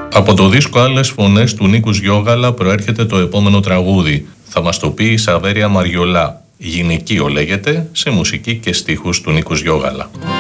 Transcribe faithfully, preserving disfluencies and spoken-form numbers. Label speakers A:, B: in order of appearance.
A: Από το δίσκο «Άλλες φωνές» του Νίκου Γιώγαλα προέρχεται το επόμενο τραγούδι. Θα μας το πει η Σαβέρια Μαριολά. Γυναικείο λέγεται, σε μουσική και στίχους του Νίκου Γιώγαλα.